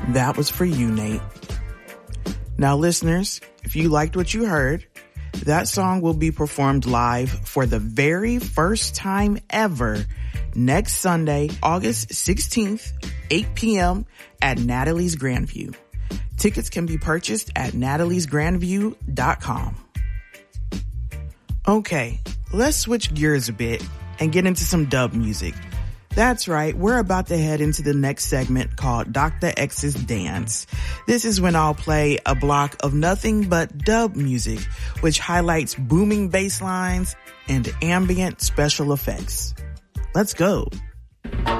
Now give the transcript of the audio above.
That was for you, Nate. Now, listeners, if you liked what you heard, that song will be performed live for the very first time ever next Sunday, August 16th, 8 p.m. at Natalie's Grandview. Tickets can be purchased at nataliesgrandview.com. Okay, let's switch gears a bit and get into some dub music. That's right, we're about to head into the next segment called Dr. X's Dance. This is when I'll play a block of nothing but dub music, which highlights booming bass lines and ambient special effects. Let's go.